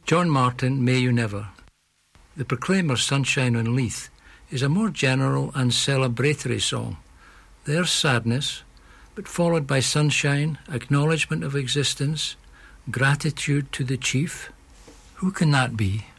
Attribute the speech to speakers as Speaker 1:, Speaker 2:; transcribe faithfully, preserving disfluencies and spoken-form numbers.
Speaker 1: John Martin, May You Never. The Proclaimers' Sunshine on Leith is a more general and celebratory song. There's sadness, but followed by sunshine, acknowledgement of existence, gratitude to the chief. Who can that be?